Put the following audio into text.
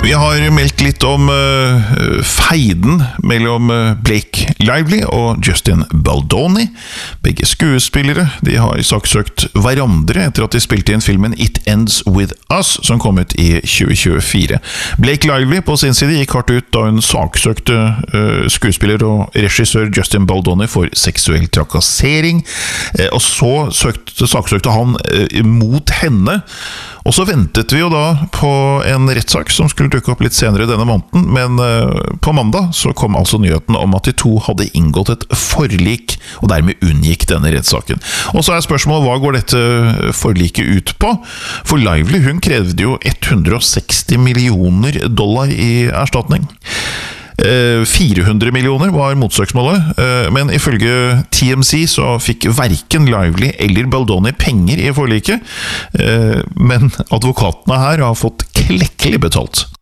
Vi har meldt litt om feiden mellom Blake Lively og Justin Baldoni. Begge skuespillere, de har saksøkt hverandre etter at de spilte inn filmen It Ends With Us, som kom ut i 2024. Blake Lively på sin side gikk hardt ut da hun saksøkte skuespiller og regissør Justin Baldoni for seksuell trakassering, og så saksøkte han mot henne. Og så ventet vi jo da på en rettssak som skulle dukke opp litt senere denne måneden, men på mandag så kom altså nyheten om at de to hadde inngått et forlik, og dermed unngikk denne rettssaken. Og så er spørsmålet, hva går dette forliket ut på? For Lively, hun krevde jo $160 millioner i erstatning. 400 millioner var motsøksmålet, men ifølge TMZ så fikk hverken Lively eller Baldoni penger i forliket, men advokatene her har fått klekkelig betalt.